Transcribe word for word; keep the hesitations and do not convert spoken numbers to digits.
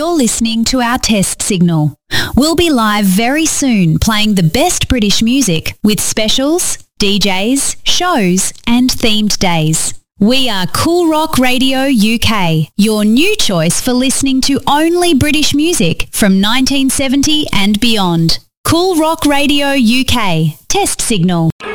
You're listening to our test signal. We'll be live very soon playing the best British music with specials, D Js, shows and themed days. We are Cool Rock Radio U K, your new choice for listening to only British music from nineteen seventy and beyond. Cool Rock Radio U K, test signal.